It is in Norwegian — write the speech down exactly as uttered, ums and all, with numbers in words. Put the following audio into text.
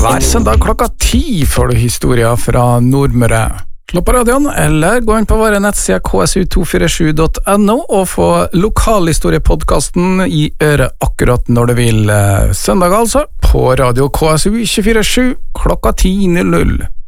Hver søndag klokka ti får du historier fra Nordmøre. Slå på radioen, eller gå inn på våre nettsider k s u to fire sju punktum n o og få lokalhistoriepodcasten i øret akkurat når du vil. Søndag altså, på radio K S U tjuefire sju klokka ti null null.